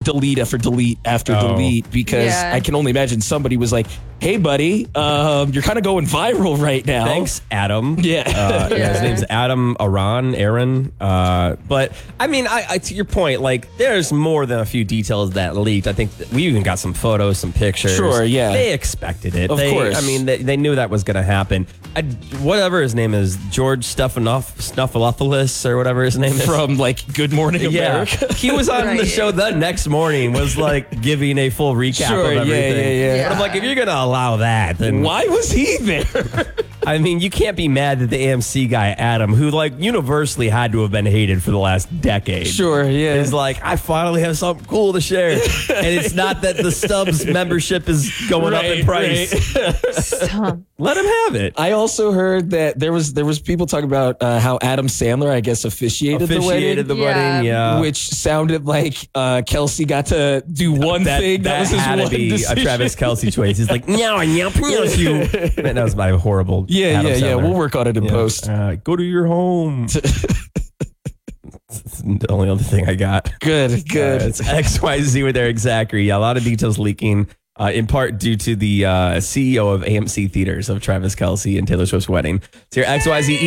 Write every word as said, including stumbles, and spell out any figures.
delete after delete after Oh. delete because Yeah. I can only imagine somebody was like, "Hey, buddy, um, you're kind of going viral right now." Thanks, Adam. Yeah. Uh, yeah. His Yeah. name's Adam Aron, Aaron. Uh, but I mean, I, I to your point, like there's more than a few details that leaked. I think that we even got some photos, some pictures. Sure, yeah. They expected it. Of They- course. I mean, they, they knew that was going to happen. I, whatever his name is, George Stephanopoulos Snuffleupagus or whatever his name is. From like Good Morning yeah, America. he was on the Right. show the next morning, was like giving a full recap Sure, of yeah, everything. yeah, yeah. But I'm like, if you're gonna allow that, then Why was he there? I mean, you can't be mad that the A M C guy, Adam, who like universally had to have been hated for the last decade. Sure, yeah. Is like, I finally have something cool to share. And it's not that the Stubbs membership is going up in Right, price. Stop. Let him have it. I also heard that there was there was people talking about uh, how Adam Sandler, I guess, officiated, Officiated the the wedding, Yeah. wedding, yeah. which sounded like uh, Kelsey got to do one that, thing. That, that was his had one to be decision. a Travis Kelce choice. He's like, no, no, you. Man, that was my horrible. Yeah, Adam yeah, yeah. Sandler. We'll work on it in Yeah. post. Uh, go to your home. It's the only other thing I got. Good, good. Uh, it's X Y Z with Eric Zachary. Yeah, a lot of details leaking, uh, in part due to the uh, C E O of A M C Theaters of Travis Kelce and Taylor Swift's wedding. So your X Y Z